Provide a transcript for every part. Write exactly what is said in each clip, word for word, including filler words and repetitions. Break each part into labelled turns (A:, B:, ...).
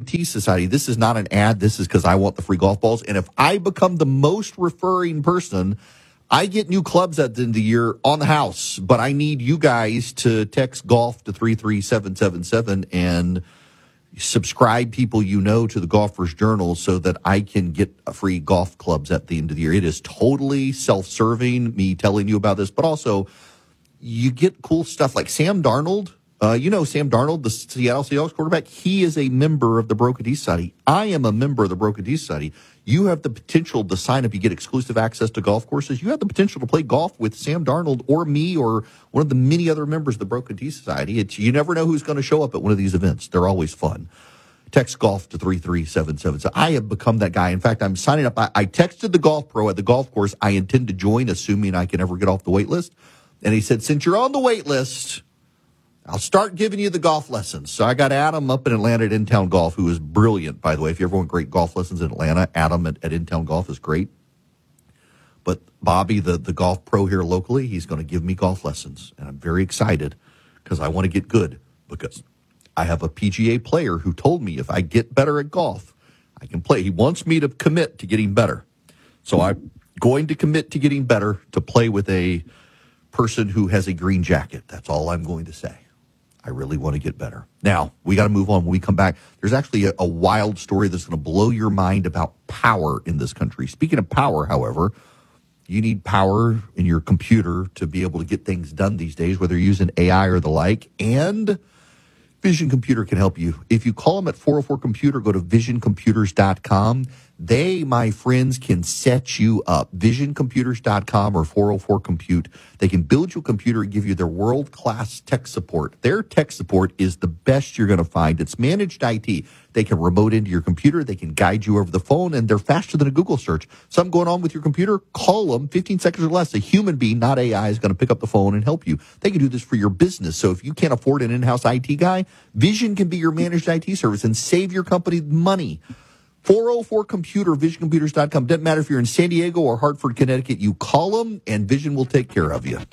A: Tee Society. This is not an ad. This is because I want the free golf balls. And if I become the most referring person, I get new clubs at the end of the year on the house. But I need you guys to text golf to three three seven seven seven and subscribe people you know to the Golfer's Journal so that I can get free golf clubs at the end of the year. It is totally self-serving, me telling you about this, but also you get cool stuff like Sam Darnold. Uh, you know Sam Darnold, the Seattle Seahawks quarterback. He is a member of the Broken Tee Society. I am a member of the Broken Tee Society. You have the potential to sign up. You get exclusive access to golf courses. You have the potential to play golf with Sam Darnold or me or one of the many other members of the Broken Tee Society. It's, you never know who's going to show up at one of these events. They're always fun. Text golf to three three seven seven. So I have become that guy. In fact, I'm signing up. I, I texted the golf pro at the golf course. I intend to join, assuming I can ever get off the wait list. And he said, since you're on the wait list, I'll start giving you the golf lessons. So I got Adam up in Atlanta at In-Town Golf, who is brilliant, by the way. If you ever want great golf lessons in Atlanta, Adam at, at In-Town Golf is great. But Bobby, the, the golf pro here locally, he's going to give me golf lessons. And I'm very excited because I want to get good, because I have a P G A player who told me if I get better at golf, I can play. He wants me to commit to getting better. So I'm going to commit to getting better to play with a person who has a green jacket. That's all I'm going to say. I really want to get better. Now, we got to move on. When we come back, there's actually a, a wild story that's going to blow your mind about power in this country. Speaking of power, however, you need power in your computer to be able to get things done these days, whether you're using A I or the like, and Vision Computer can help you. If you call them at four oh four computer, go to vision computers dot com. They, my friends, can set you up. vision computers dot com or four oh four compute. They can build you a computer and give you their world-class tech support. Their tech support is the best you're going to find. It's managed I T. They can remote into your computer. They can guide you over the phone, and they're faster than a Google search. Something going on with your computer? Call them. fifteen seconds or less. A human being, not A I, is going to pick up the phone and help you. They can do this for your business. So if you can't afford an in-house I T guy, Vision can be your managed I T service and save your company money. four oh four computer, vision computers dot com. Doesn't matter if you're in San Diego or Hartford, Connecticut. You call them, and Vision will take care of you.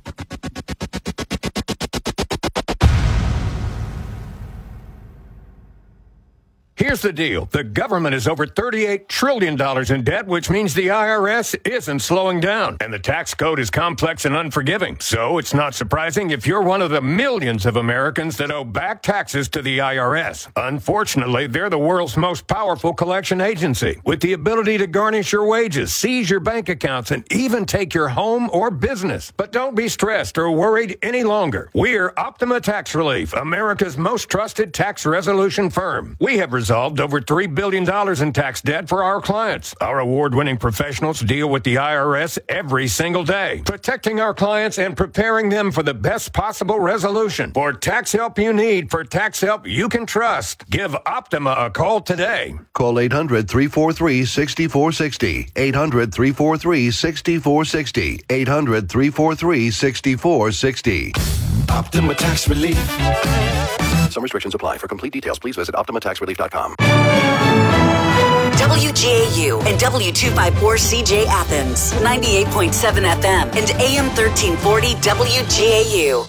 B: Here's the deal. The government is over thirty-eight trillion dollars in debt, which means the I R S isn't slowing down. And the tax code is complex and unforgiving. So it's not surprising if you're one of the millions of Americans that owe back taxes to the I R S. Unfortunately, they're the world's most powerful collection agency, with the ability to garnish your wages, seize your bank accounts, and even take your home or business. But don't be stressed or worried any longer. We're Optima Tax Relief, America's most trusted tax resolution firm. We have resolved over three billion dollars in tax debt for our clients. Our award-winning professionals deal with the I R S every single day, protecting our clients and preparing them for the best possible resolution. For tax help you need, for tax help you can trust, give Optima a call today.
C: Call eight hundred, three four three, six four six zero, eight hundred, three four three, six four six zero, eight hundred, three four three, six four six zero.
D: Optima Tax Relief.
C: Some restrictions apply. For complete details, please visit optima tax relief dot com.
E: W G A U and W two fifty-four C J Athens, ninety-eight point seven F M and A M thirteen forty W G A U.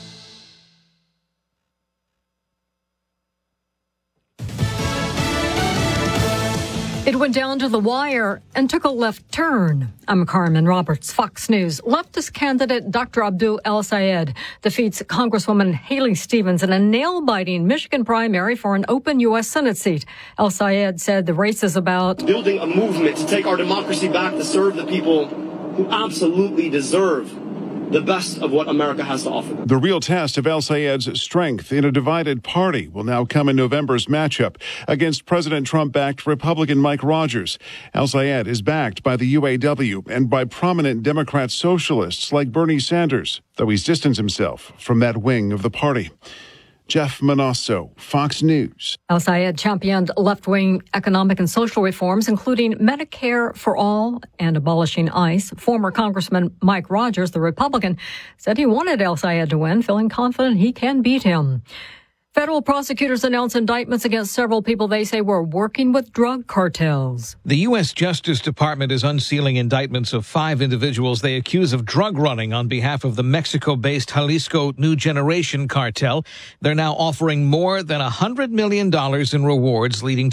F: It went down to the wire and took a left turn. I'm Carmen Roberts, Fox News. Leftist candidate Doctor Abdul El-Sayed defeats Congresswoman Haley Stevens in a nail-biting Michigan primary for an open U S Senate seat. El-Sayed said the race is about
G: building a movement to take our democracy back, to serve the people who absolutely deserve the best of what America has to offer.
H: The real test of El-Sayed's strength in a divided party will now come in November's matchup against President Trump-backed Republican Mike Rogers. El-Sayed is backed by the U A W and by prominent Democrat socialists like Bernie Sanders, though he's distanced himself from that wing of the party. Jeff Manasso, Fox News.
F: El-Sayed championed left-wing economic and social reforms, including Medicare for all and abolishing ICE. Former Congressman Mike Rogers, the Republican, said he wanted El-Sayed to win, feeling confident he can beat him. Federal prosecutors announced indictments against several people they say were working with drug cartels.
I: The U S Justice Department is unsealing indictments of five individuals they accuse of drug running on behalf of the Mexico-based Jalisco New Generation cartel. They're now offering more than one hundred million dollars in rewards, leading